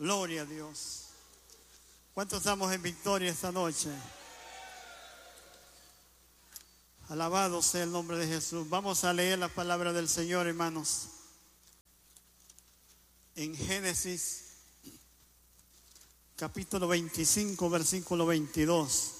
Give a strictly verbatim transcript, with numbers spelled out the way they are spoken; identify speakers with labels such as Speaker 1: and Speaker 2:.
Speaker 1: Gloria a Dios. ¿Cuántos estamos en victoria esta noche? Alabado sea el nombre de Jesús. Vamos a leer la palabra del Señor, hermanos. En Génesis, capítulo veinticinco, versículo veintidós.